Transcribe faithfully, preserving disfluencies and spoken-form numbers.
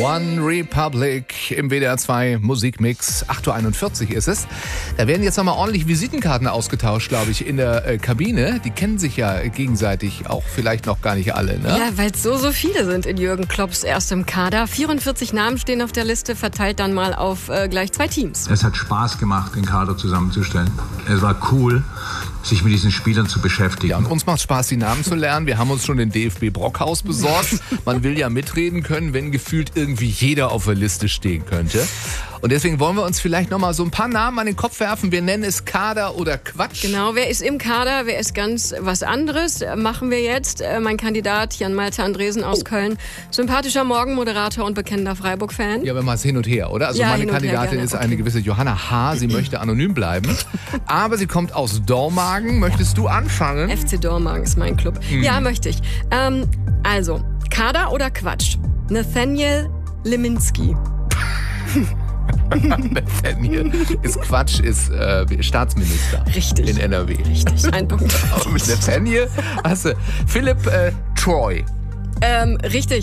One Republic im W D R zwei Musikmix. acht Uhr einundvierzig ist es. Da werden jetzt nochmal ordentlich Visitenkarten ausgetauscht, glaube ich, in der äh, Kabine. Die kennen sich ja gegenseitig auch vielleicht noch gar nicht alle, ne? Ja, weil es so, so viele sind in Jürgen Klopps erstem Kader. vierundvierzig Namen stehen auf der Liste, verteilt dann mal auf äh, gleich zwei Teams. Es hat Spaß gemacht, den Kader zusammenzustellen. Es war cool, sich mit diesen Spielern zu beschäftigen. Ja, und uns macht Spaß, die Namen zu lernen. Wir haben uns schon den D F B Brockhaus besorgt. Man will ja mitreden können, wenn gefühlt irgendwie jeder auf der Liste stehen könnte. Und deswegen wollen wir uns vielleicht noch mal so ein paar Namen an den Kopf werfen. Wir nennen es Kader oder Quatsch. Genau, wer ist im Kader, wer ist ganz was anderes, machen wir jetzt. Mein Kandidat Jan-Malte Andresen aus oh. Köln, sympathischer Morgenmoderator und bekennender Freiburg-Fan. Ja, wenn man es hin und her, oder? Also ja, meine Kandidatin her, ist okay. eine gewisse Johanna H. Sie möchte anonym bleiben, aber sie kommt aus Dormagen. Möchtest du anfangen? F C Dormagen ist mein Club. Hm. Ja, möchte ich. Ähm, also, Kader oder Quatsch? Nathaniel Leminski. Nathaniel ist Quatsch, ist äh, Staatsminister. Richtig. In N R W. Richtig, ein Punkt. Mit Nathaniel hast du Philipp äh, Troy. Ähm, richtig.